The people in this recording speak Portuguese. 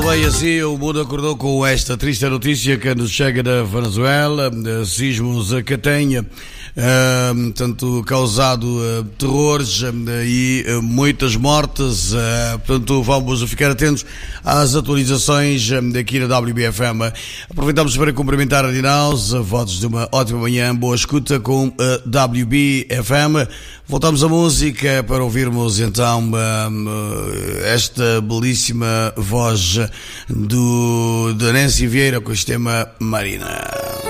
bem, assim o mundo acordou com esta triste notícia que nos chega da Venezuela, sismos que tenha portanto, causado terrores e muitas mortes. Portanto, vamos ficar atentos às atualizações daqui na WBFM. Aproveitamos para cumprimentar a Dinaus, votos de uma ótima manhã, boa escuta com a WBFM. Voltamos à música para ouvirmos então esta belíssima voz da Nancy Vieira com o tema Marina.